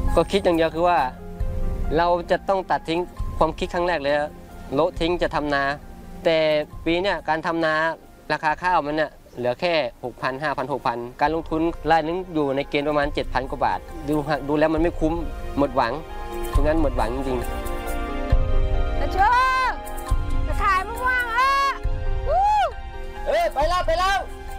ก็คิดอย่างเดียวคือว่าเราจะต้องตัดทิ้งความคิดครั้งแรกเลยโละทิ้งจะทำนาแต่ปีเนี้ยการทำนาราคาข้าวมันเนี่ยเหลือแค่ 6,000 5,000 6,000 การลงทุนรายนึงอยู่ในเกณฑ์ประมาณ 7,000 กว่าบาทดูแล้วมันไม่คุ้มหมดหวังฉะนั้นหมดหวังจริงๆตาชูจะขายมะม่วงไปแล้ว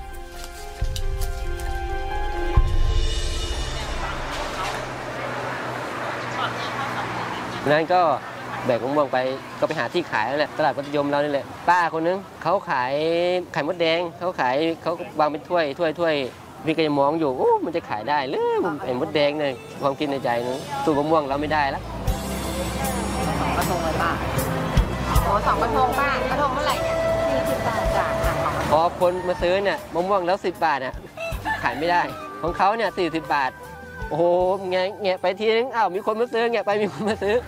นั้นก็แบกมะม่วงไปก็ไปหาที่ขายนั่นแหละตลาดมัธยมเรานี่แหละป้าคนนึงเขาขายไข่มดแดงเขาวางเป็นถ้วยพี่ก็จะมองอยู่โอ้มันจะขายได้หรือไข่มดแดงเนี่ยความคิดในใจนึงสู้มะม่วงเราไม่ได้แล้ว 2 กระทงเลยป้าโอ้2 กระทงป้ากระทงเท่าไหร่เนี่ย40 บาทจ้ะพอคนมาซื้อเนี่ยมะม่วงแล้ว10 บาทเนี่ยขายไม่ได้ของเขาเนี่ย40 บาทโอ้โหแงะไปทีนึงอ้าวมีคนมาซื้อแงะไปมีคนมาซื้อ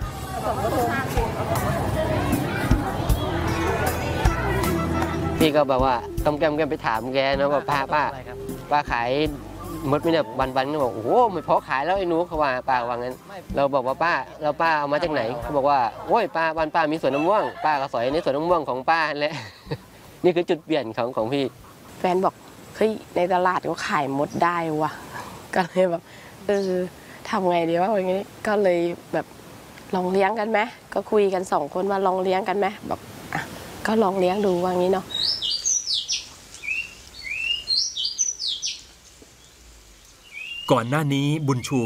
พี่ก็แบบว่าแกมไปถามแกนะว่าป้าขายมดไหมเนี่ยวันก็บอกโอ้โหไม่พอขายแล้วไอ้หนูเขาว่าป้าว่างั้นเราบอกว่าป้าเอามาจากไหนเขาบอกว่าโอ้ยป้ามีสวนมะม่วงป้าก็สอยในสวนมะม่วงของป้าแหละ นี่คือจุดเปลี่ยนของพี่แฟนบอกเฮ้ยในตลาดก็ขายมดได้ว่ะก็เลยแบบทำไงดีวะอย่างนี้ก็เลยแบบลองเลี้ยงกันไหมก็คุยกัน2 คนว่าลองเลี้ยงกันไหมบอกอ่ะก็ลองเลี้ยงดูว่างี้เนาะก่อนหน้านี้บุญชู